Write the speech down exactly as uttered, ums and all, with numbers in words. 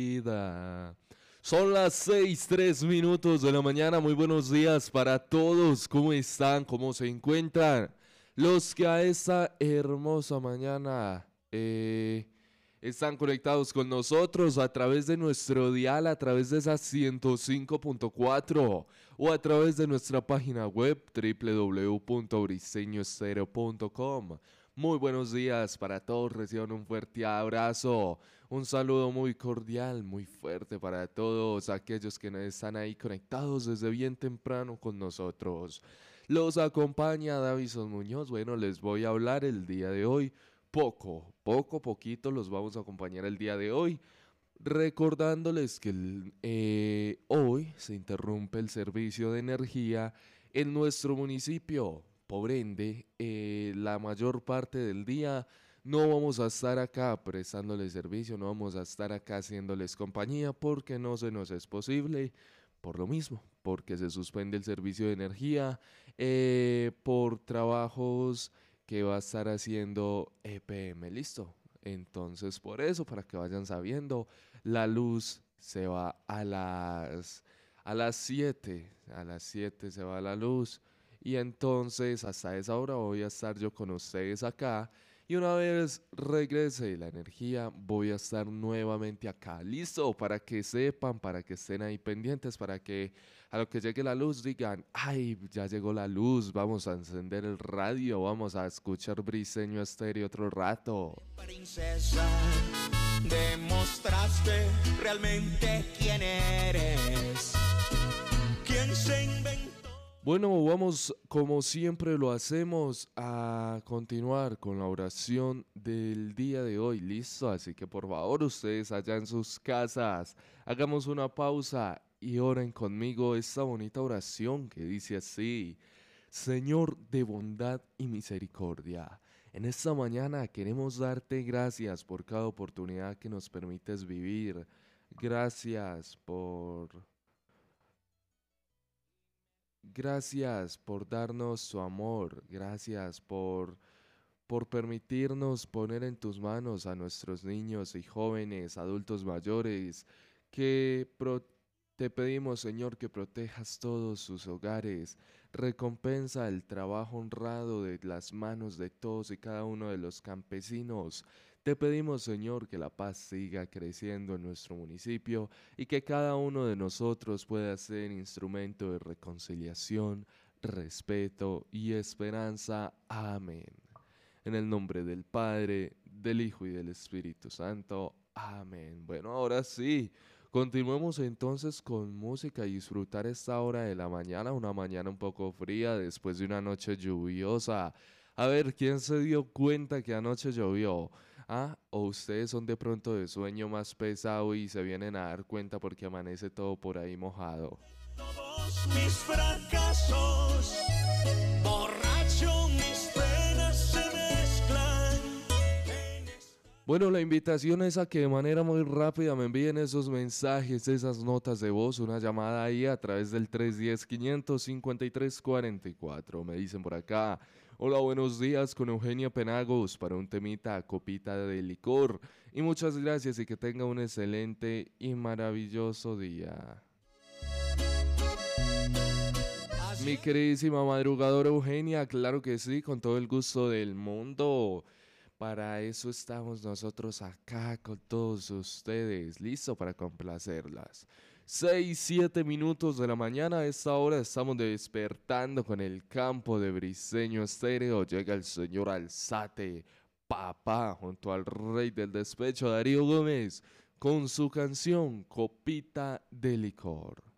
vida. Son las seis, tres minutos de la mañana. Muy buenos días para todos. ¿Cómo están? ¿Cómo se encuentran? Los que a esta hermosa mañana eh, están conectados con nosotros a través de nuestro dial, a través de esa ciento cinco punto cuatro o a través de nuestra página web doble u doble u doble u punto briseño estéreo punto com. Muy buenos días para todos, reciban un fuerte abrazo, un saludo muy cordial, muy fuerte para todos aquellos que están ahí conectados desde bien temprano con nosotros. Los acompaña Davison Muñoz. Bueno, les voy a hablar el día de hoy, poco, poco, poquito los vamos a acompañar el día de hoy, recordándoles que el, eh, hoy se interrumpe el servicio de energía en nuestro municipio. Por ende, eh, la mayor parte del día no vamos a estar acá prestándoles servicio, no vamos a estar acá haciéndoles compañía porque no se nos es posible, por lo mismo, porque se suspende el servicio de energía, eh, por trabajos que va a estar haciendo E P M, ¿listo? Entonces, por eso, para que vayan sabiendo, la luz se va a las, a las siete, a las siete se va la luz. Y entonces hasta esa hora voy a estar yo con ustedes acá. Y una vez regrese la energía, voy a estar nuevamente acá. Listo, para que sepan, para que estén ahí pendientes, para que a lo que llegue la luz digan, ay, ya llegó la luz, vamos a encender el radio, vamos a escuchar Briseño Estéreo otro rato. Princesa, demostraste realmente quién eres, quién se inventó. Bueno, vamos como siempre lo hacemos a continuar con la oración del día de hoy, listo, así que por favor ustedes allá en sus casas hagamos una pausa y oren conmigo esta bonita oración que dice así: Señor de bondad y misericordia, en esta mañana queremos darte gracias por cada oportunidad que nos permites vivir, gracias por... Gracias por darnos tu amor, gracias por, por permitirnos poner en tus manos a nuestros niños y jóvenes, adultos mayores, que pro- te pedimos, Señor, que protejas todos sus hogares, recompensa el trabajo honrado de las manos de todos y cada uno de los campesinos. Te pedimos, Señor, que la paz siga creciendo en nuestro municipio y que cada uno de nosotros pueda ser instrumento de reconciliación, respeto y esperanza. Amén. En el nombre del Padre, del Hijo y del Espíritu Santo. Amén. Bueno, ahora sí, continuemos entonces con música y disfrutar esta hora de la mañana, una mañana un poco fría después de una noche lluviosa. A ver, ¿quién se dio cuenta que anoche llovió? ¿Ah? ¿O ustedes son de pronto de sueño más pesado y se vienen a dar cuenta porque amanece todo por ahí mojado? Todos mis fracasos, borracho, mis penas se mezclan. Bueno, la invitación es a que de manera muy rápida me envíen esos mensajes, esas notas de voz, una llamada ahí a través del tres uno cero, quinientos cincuenta y tres, cuarenta y cuatro. Me dicen por acá: hola, buenos días, con Eugenia Penagos para un temita copita de licor. Y muchas gracias y que tenga un excelente y maravilloso día. Mi queridísima madrugadora Eugenia, claro que sí, con todo el gusto del mundo. Para eso estamos nosotros acá con todos ustedes, listo para complacerlas. Seis, siete minutos de la mañana, a esta hora estamos despertando con el campo de Briseño Estéreo. Llega el señor Alzate, papá, junto al rey del despecho, Darío Gómez, con su canción Copita de Licor.